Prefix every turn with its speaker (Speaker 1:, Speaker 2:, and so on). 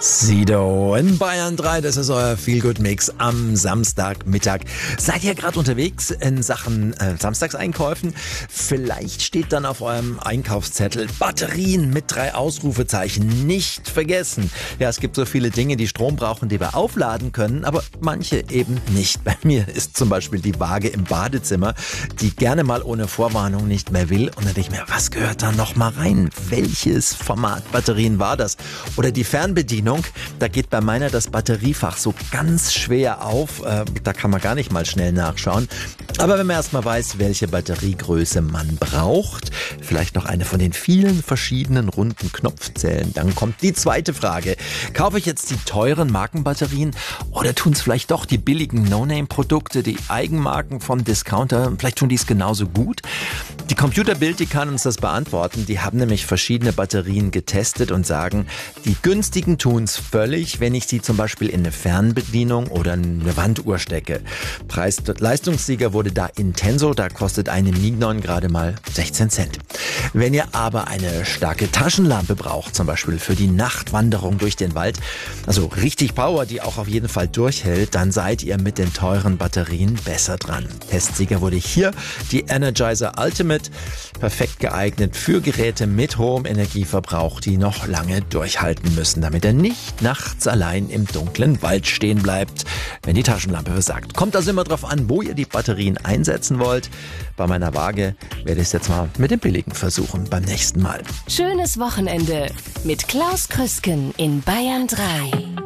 Speaker 1: Sido in Bayern 3, das ist euer Feel-Good-Mix am Samstagmittag. Seid ihr gerade unterwegs in Sachen Samstagseinkäufen? Vielleicht steht dann auf eurem Einkaufszettel Batterien mit 3 Ausrufezeichen. Nicht vergessen. Ja, es gibt so viele Dinge, die Strom brauchen, die wir aufladen können, aber manche eben nicht. Bei mir ist zum Beispiel die Waage im Badezimmer, die gerne mal ohne Vorwarnung nicht mehr will. Und dann denke ich mir, was gehört da noch mal rein? Welches Format Batterien war das? Oder die Fernbedienung, da geht bei meiner das Batteriefach so ganz schwer auf. Da kann man gar nicht mal schnell nachschauen. Aber wenn man erstmal weiß, welche Batteriegröße man braucht, vielleicht noch eine von den vielen verschiedenen runden Knopfzellen, dann kommt die zweite Frage. Kaufe ich jetzt die teuren Markenbatterien oder tun es vielleicht doch die billigen No-Name-Produkte, die Eigenmarken vom Discounter? Vielleicht tun die es genauso gut? Die Computerbild, die kann uns das beantworten. Die haben nämlich verschiedene Batterien getestet und sagen, die günstigen tun es völlig, wenn ich sie zum Beispiel in eine Fernbedienung oder eine Wanduhr stecke. Preis-Leistungssieger wurde da Intenso, da kostet eine Mignon gerade mal 16 Cent. Wenn ihr aber eine starke Taschenlampe braucht, zum Beispiel für die Nachtwanderung durch den Wald, also richtig Power, die auch auf jeden Fall durchhält, dann seid ihr mit den teuren Batterien besser dran. Testsieger wurde hier die Energizer Ultimate, perfekt geeignet für Geräte mit hohem Energieverbrauch, die noch lange durchhalten müssen, damit er nicht nachts allein im dunklen Wald stehen bleibt, wenn die Taschenlampe versagt. Kommt also immer drauf an, wo ihr die Batterien einsetzen wollt. Bei meiner Waage werde ich es jetzt mal mit dem billigen versuchen beim nächsten Mal.
Speaker 2: Schönes Wochenende mit Klaus Krüsken in Bayern 3.